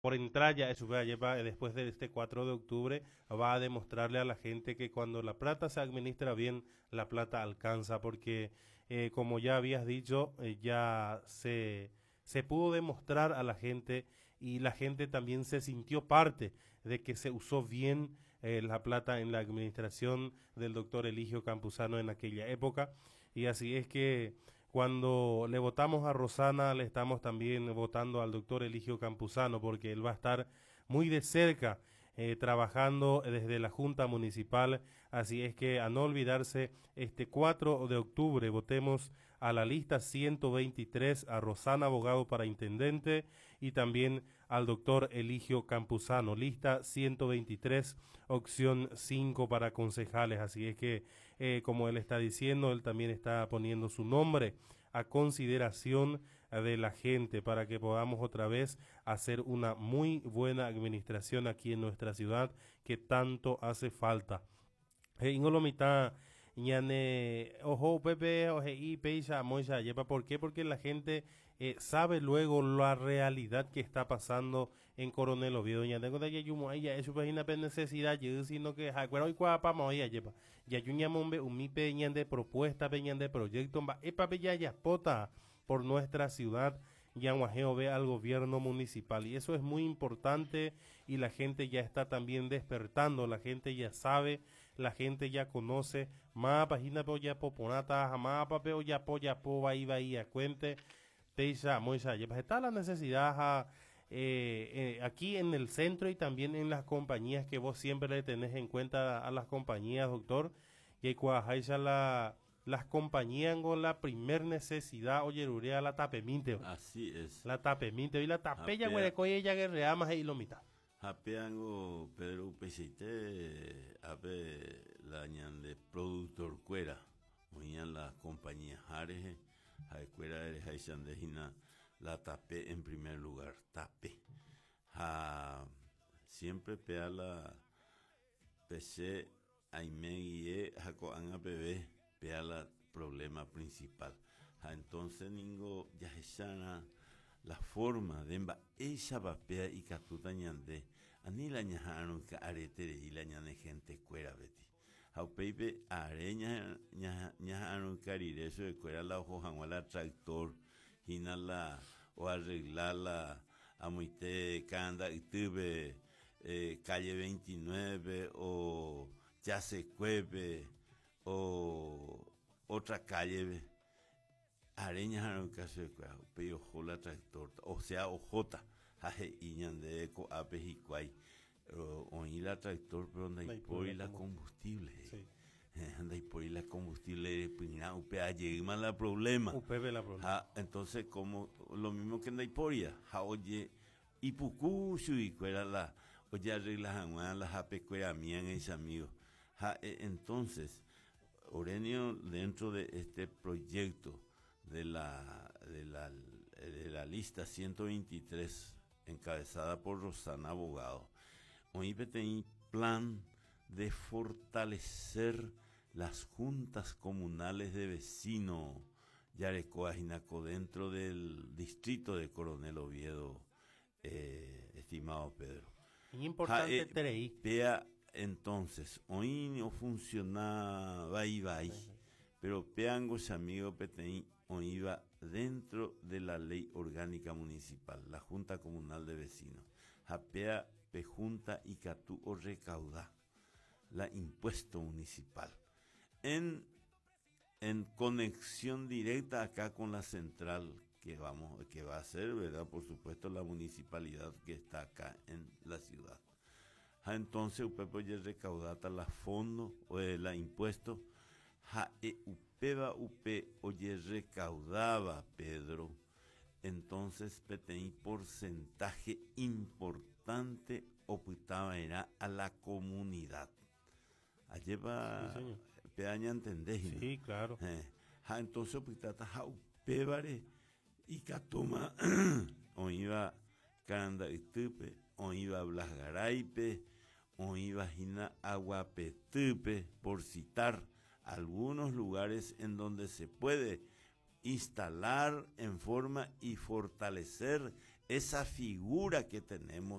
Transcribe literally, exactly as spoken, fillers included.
por entrar ya eso va, lleva, después de este cuatro de octubre, va a demostrarle a la gente que cuando la plata se administra bien, la plata alcanza, porque eh, como ya habías dicho, eh, ya se, se pudo demostrar a la gente y la gente también se sintió parte de que se usó bien eh, la plata en la administración del doctor Eligio Campuzano en aquella época. Y así es que cuando le votamos a Rosana, le estamos también votando al doctor Eligio Campuzano, porque él va a estar muy de cerca eh, trabajando desde la Junta Municipal. Así es que a no olvidarse, este cuatro de octubre votemos a la lista ciento veintitrés, a Rosana Abogado para Intendente y también al doctor Eligio Campuzano, lista ciento veintitrés, opción cinco para concejales. Así es que, eh, como él está diciendo, él también está poniendo su nombre a consideración de la gente para que podamos otra vez hacer una muy buena administración aquí en nuestra ciudad que tanto hace falta. Hey, ingolomita ñane ojo pepe oje y peisa moisa yepa. ¿Por qué? Porque la gente eh, sabe luego la realidad que está pasando en Coronel Oviedo. Ya tengo de yumo ella es una necesidad yo sino que acuerdo y cuapa moya yepa. Ya yuña mombe un mi peñan de propuesta peñan de proyecto va epa ya ya pota por nuestra ciudad. Yanguajeo ve al gobierno municipal y eso es muy importante y la gente ya está también despertando, la gente ya sabe, la gente ya conoce, más página po ya poponata, más papeo ya po ya po va iba a cuente, teisa, moisa, ya está la necesidad a, eh, eh, aquí en el centro y también en las compañías que vos siempre le tenés en cuenta a las compañías, doctor, que cuajaisa la las compañías con la primer necesidad, oye, urea la tapeminte, Así es. la tapeminte, y la tapella, Apea, güey, coye ya que reamas y lo mitad. Hapeango Pedro Upesite, ape la ñan de productor cuera, oían la compañía Jareje, Jaecuera de Jaisandejina, la tapé en primer lugar, tapé. Ja, siempre pea la P C Aimeguie, Jaco Anga Bebé, pea la problema principal. Ja, entonces, ningo, ya sana la forma de emba ella vapea y catuta ñande ani la ñajaron ka aretere y la ñane gente cuera beti haupeipe areña ñajaron carire eso de cuera la ojo janguala tractor hina la o arreglar la amuite canda y tuve eh, calle veintinueve o ya se cueve o otra calle areñas a no caso de cuajo, pero jola tractor, o sea, ojota, jaje, iñan de eco, apes y cuay, o la tractor, pero anda y por la combustible, Sí. anda y por la combustible, pina, upe, allí más la problema, U P B la problema. ja, entonces, como, lo mismo que anda y por ya, ja, oye, y pucucho y cuera la, oye, arregla jamás la jape cuera mía en ese amigo, ja, entonces, Orenio, dentro de este proyecto, de la, de la, de la lista ciento veintitrés encabezada por Rosana Abogado, hoy tenía plan de fortalecer las juntas comunales de vecinos Yarecoa Jinaco dentro del distrito de Coronel Oviedo, eh, estimado Pedro. Y importante Ja, eh, treí. Vea entonces, hoy no funciona, va y va y, pero peangos amigos Petén o iba dentro de la ley orgánica municipal, la Junta Comunal de Vecinos. Japea pejunta y catú o recauda la impuesto municipal. En, en conexión directa acá con la central que vamos, que va a ser, ¿verdad? Por supuesto, la municipalidad que está acá en la ciudad. Ja, entonces, usted puede recaudar la fondo o la impuesto. Ja, e upeba upe oye recaudaba Pedro, entonces petení porcentaje importante optaba era a la comunidad. Allí va Sí, señor. peaña entendés, ¿no? Sí, claro. Eh, ja, entonces optata ja upebare y catoma o iba canda y tupe o iba blasgaraipe o iba jina aguapetupe, por citar algunos lugares en donde se puede instalar en forma y fortalecer esa figura que tenemos